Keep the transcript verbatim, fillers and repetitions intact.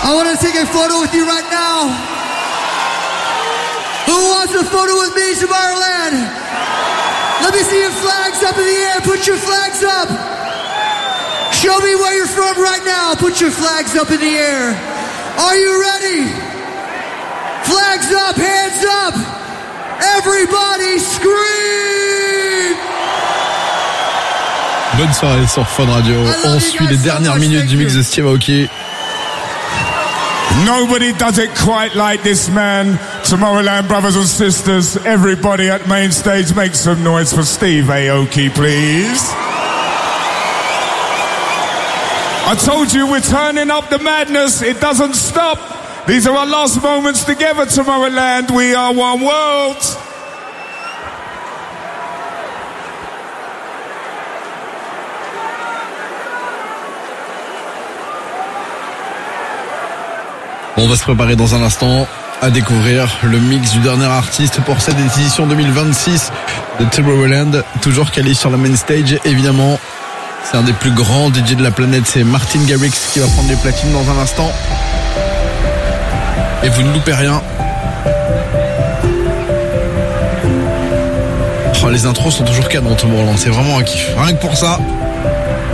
I want to take a photo with you right now. Who wants a photo with me, Tomorrowland? Let me see your flags up in the air. Put your flags up. Show me where you're from right now. Put your flags up in the air. Are you ready? Flags up, hands up. Everybody scream. Bonne soirée sur Fun Radio. On suit les dernières minutes du mix de Steve Aoki. Nobody does it quite like this man. Tomorrowland brothers and sisters, everybody at main stage, make some noise for Steve Aoki, please. I told you we're turning up the madness. It doesn't stop. These are our last moments together, Tomorrowland. We are one world. On va se préparer dans un instant à découvrir le mix du dernier artiste pour cette édition deux mille vingt-six de Tomorrowland. Toujours calé sur la main stage, évidemment. C'est un des plus grands D J de la planète, c'est Martin Garrix qui va prendre les platines dans un instant. Et vous ne loupez rien. Oh, les intros sont toujours cadres dans Tomorrowland, c'est vraiment un kiff. Rien que pour ça.